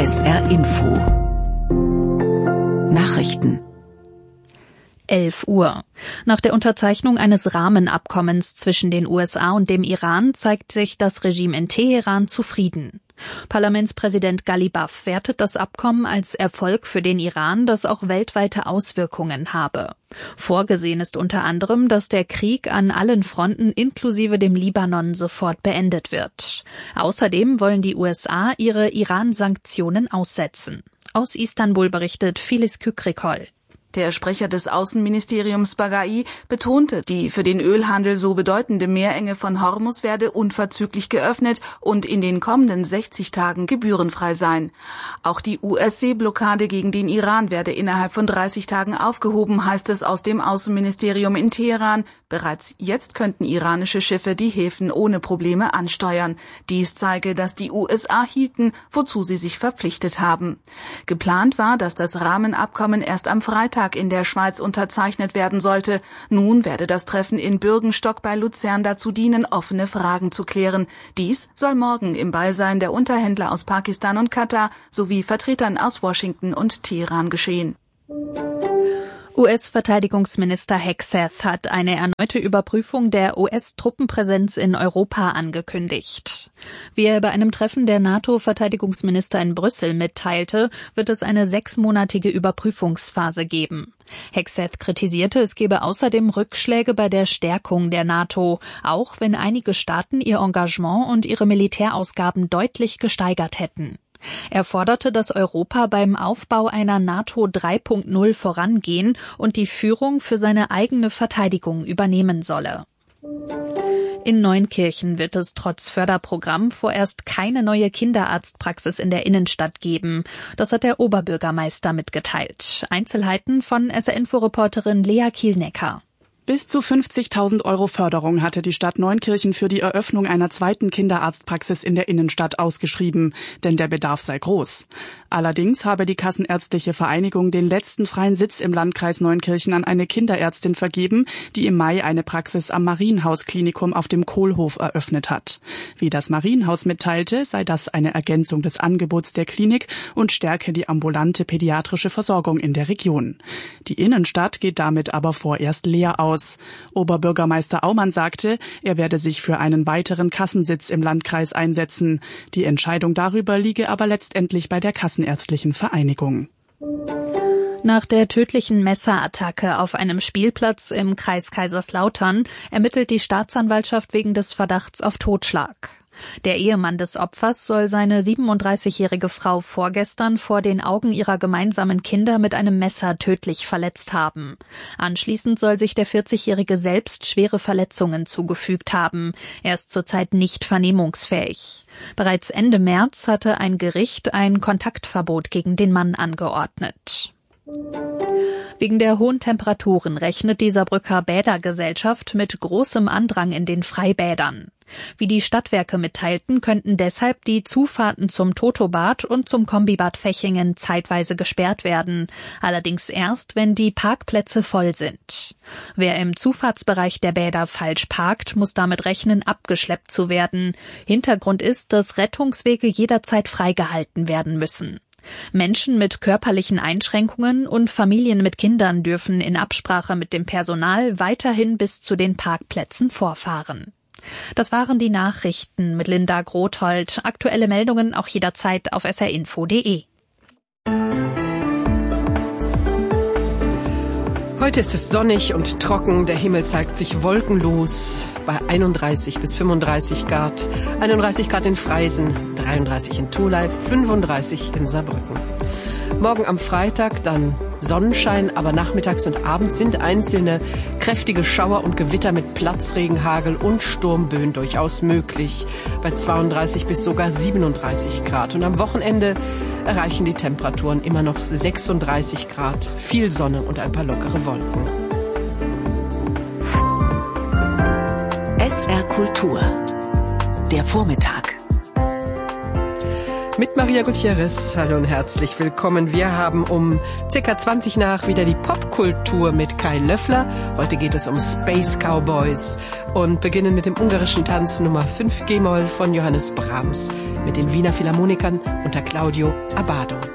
SR Info Nachrichten 11 Uhr. Nach der Unterzeichnung eines Rahmenabkommens zwischen den USA und dem Iran zeigt sich das Regime in Teheran zufrieden. Parlamentspräsident Ghalibaf wertet das Abkommen als Erfolg für den Iran, das auch weltweite Auswirkungen habe. Vorgesehen ist unter anderem, dass der Krieg an allen Fronten inklusive dem Libanon sofort beendet wird. Außerdem wollen die USA ihre Iran-Sanktionen aussetzen. Aus Istanbul berichtet Filiz Kükrikol. Der Sprecher des Außenministeriums Bagai betonte, die für den Ölhandel so bedeutende Meerenge von Hormuz werde unverzüglich geöffnet und in den kommenden 60 Tagen gebührenfrei sein. Auch die US-Seeblockade gegen den Iran werde innerhalb von 30 Tagen aufgehoben, heißt es aus dem Außenministerium in Teheran. Bereits jetzt könnten iranische Schiffe die Häfen ohne Probleme ansteuern. Dies zeige, dass die USA hielten, wozu sie sich verpflichtet haben. Geplant war, dass das Rahmenabkommen erst am Freitag in der Schweiz unterzeichnet werden sollte. Nun werde das Treffen in Bürgenstock bei Luzern dazu dienen, offene Fragen zu klären. Dies soll morgen im Beisein der Unterhändler aus Pakistan und Katar sowie Vertretern aus Washington und Teheran geschehen. US-Verteidigungsminister Hegseth hat eine erneute Überprüfung der US-Truppenpräsenz in Europa angekündigt. Wie er bei einem Treffen der NATO-Verteidigungsminister in Brüssel mitteilte, wird es eine 6-monatige Überprüfungsphase geben. Hegseth kritisierte, es gebe außerdem Rückschläge bei der Stärkung der NATO, auch wenn einige Staaten ihr Engagement und ihre Militärausgaben deutlich gesteigert hätten. Er forderte, dass Europa beim Aufbau einer NATO 3.0 vorangehen und die Führung für seine eigene Verteidigung übernehmen solle. In Neunkirchen wird es trotz Förderprogramm vorerst keine neue Kinderarztpraxis in der Innenstadt geben. Das hat der Oberbürgermeister mitgeteilt. Einzelheiten von SR-Info-Reporterin Lea Kielnecker. Bis zu 50.000 € Förderung hatte die Stadt Neunkirchen für die Eröffnung einer zweiten Kinderarztpraxis in der Innenstadt ausgeschrieben, denn der Bedarf sei groß. Allerdings habe die Kassenärztliche Vereinigung den letzten freien Sitz im Landkreis Neunkirchen an eine Kinderärztin vergeben, die im Mai eine Praxis am Marienhaus-Klinikum auf dem Kohlhof eröffnet hat. Wie das Marienhaus mitteilte, sei das eine Ergänzung des Angebots der Klinik und stärke die ambulante pädiatrische Versorgung in der Region. Die Innenstadt geht damit aber vorerst leer aus. Oberbürgermeister Aumann sagte, er werde sich für einen weiteren Kassensitz im Landkreis einsetzen. Die Entscheidung darüber liege aber letztendlich bei der Kassenärztlichen Vereinigung. Nach der tödlichen Messerattacke auf einem Spielplatz im Kreis Kaiserslautern ermittelt die Staatsanwaltschaft wegen des Verdachts auf Totschlag. Der Ehemann des Opfers soll seine 37-jährige Frau vorgestern vor den Augen ihrer gemeinsamen Kinder mit einem Messer tödlich verletzt haben. Anschließend soll sich der 40-jährige selbst schwere Verletzungen zugefügt haben. Er ist zurzeit nicht vernehmungsfähig. Bereits Ende März hatte ein Gericht ein Kontaktverbot gegen den Mann angeordnet. Wegen der hohen Temperaturen rechnet die Saarbrücker Bädergesellschaft mit großem Andrang in den Freibädern. Wie die Stadtwerke mitteilten, könnten deshalb die Zufahrten zum Totobad und zum Kombibad Fechingen zeitweise gesperrt werden. Allerdings erst, wenn die Parkplätze voll sind. Wer im Zufahrtsbereich der Bäder falsch parkt, muss damit rechnen, abgeschleppt zu werden. Hintergrund ist, dass Rettungswege jederzeit freigehalten werden müssen. Menschen mit körperlichen Einschränkungen und Familien mit Kindern dürfen in Absprache mit dem Personal weiterhin bis zu den Parkplätzen vorfahren. Das waren die Nachrichten mit Linda Grothold. Aktuelle Meldungen auch jederzeit auf srinfo.de. Heute ist es sonnig und trocken, der Himmel zeigt sich wolkenlos bei 31 bis 35 Grad, 31 Grad in Freisen, 33 in Tholey, 35 in Saarbrücken. Morgen am Freitag dann Sonnenschein, aber nachmittags und abends sind einzelne kräftige Schauer und Gewitter mit Platzregen, Hagel und Sturmböen durchaus möglich, bei 32 bis sogar 37 Grad. Und am Wochenende erreichen die Temperaturen immer noch 36 Grad, viel Sonne und ein paar lockere Wolken. SR Kultur. Der Vormittag. Mit Maria Gutierrez. Hallo und herzlich willkommen. Wir haben um ca. 20 nach wieder die Popkultur mit Kai Löffler. Heute geht es um Space Cowboys und beginnen mit dem ungarischen Tanz Nummer 5 G-Moll von Johannes Brahms mit den Wiener Philharmonikern unter Claudio Abbado.